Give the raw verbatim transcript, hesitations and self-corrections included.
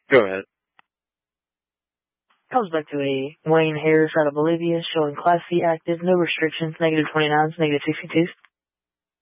Go ahead. Comes back to a Wayne Harris out of Bolivia, showing Class C active, no restrictions, negative twenty-nines, negative sixty-twos.